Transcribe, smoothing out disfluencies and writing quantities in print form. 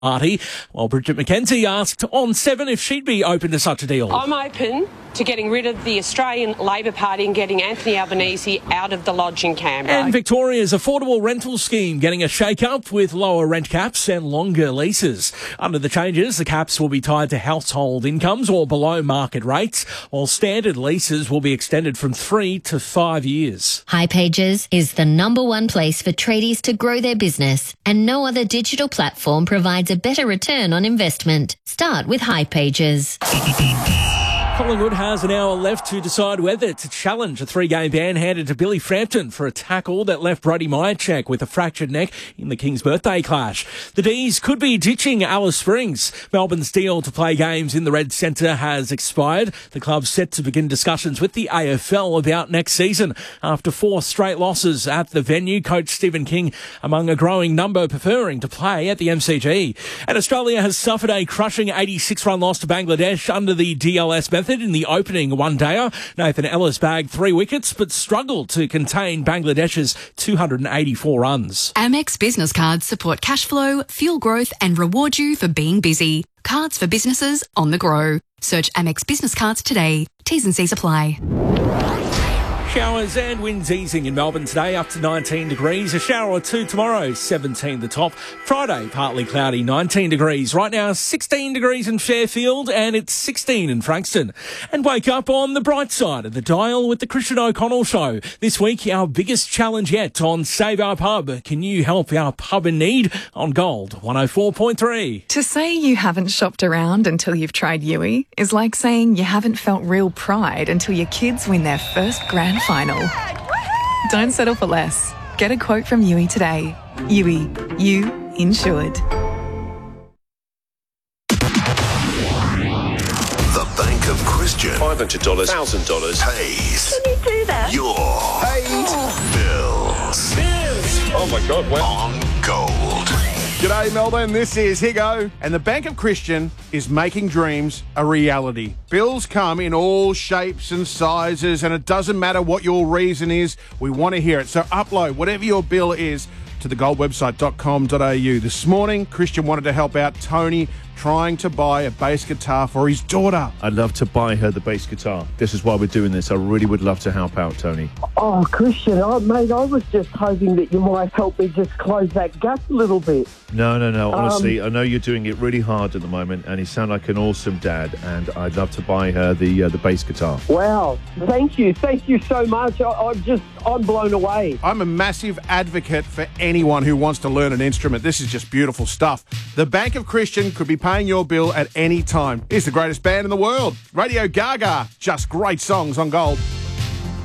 party. While Bridget McKenzie asked on 7 if she'd be open to such a deal. I'm open to getting rid of the Australian Labor Party and getting Anthony Albanese out of the lodge in Canberra. And Victoria's affordable rental scheme getting a shake-up with lower rent caps and longer leases. Under the changes, the caps will be tied to household incomes or below market rates, while standard leases will be extended from 3 to 5 years. hipages is the #1 place for tradies to grow their business, and no other digital platform provides a better return on investment. Start with hipages. Collingwood has an hour left to decide whether to challenge a 3-game ban handed to Billy Frampton for a tackle that left Brody Myercheck with a fractured neck in the King's birthday clash. The D's could be ditching Alice Springs. Melbourne's deal to play games in the Red Centre has expired. The club's set to begin discussions with the AFL about next season. After 4 straight losses at the venue, coach Stephen King among a growing number preferring to play at the MCG. And Australia has suffered a crushing 86-run loss to Bangladesh under the DLS method in the opening one-dayer. Nathan Ellis bagged 3 wickets but struggled to contain Bangladesh's 284 runs. Amex Business Cards support cash flow, fuel growth and reward you for being busy. Cards for businesses on the go. Search Amex Business Cards today. T's and C's apply. Showers and winds easing in Melbourne today, up to 19 degrees. A shower or 2 tomorrow, 17 the top. Friday, partly cloudy, 19 degrees. Right now, 16 degrees in Fairfield and it's 16 in Frankston. And wake up on the bright side of the dial with the Christian O'Connell Show. This week, our biggest challenge yet on Save Our Pub. Can you help our pub in need? On Gold 104.3. To say you haven't shopped around until you've tried Yui is like saying you haven't felt real pride until your kids win their first grand final. Don't settle for less. Get a quote from Yui today. Yui, you insured. The Bank of Christian $500, $1,000 pays Can you do that? your bills. Oh my God, wow. On Gold. G'day Melbourne, this is Higo, and the Bank of Christian is making dreams a reality. Bills come in all shapes and sizes, and it doesn't matter what your reason is, we want to hear it. So upload whatever your bill is to thegoldwebsite.com.au. This morning, Christian wanted to help out Tony trying to buy a bass guitar for his daughter. I'd love to buy her the bass guitar. This is why we're doing this. I really would love to help out, Tony. Oh, Christian, mate, I was just hoping that you might help me just close that gap a little bit. No. Honestly, I know you're doing it really hard at the moment, and you sound like an awesome dad, and I'd love to buy her the bass guitar. Wow. Thank you so much. I'm blown away. I'm a massive advocate for anyone who wants to learn an instrument. This is just beautiful stuff. The Bank of Christian could be paying your bill at any time. It's the greatest band in the world. Radio Gaga. Just great songs on Gold.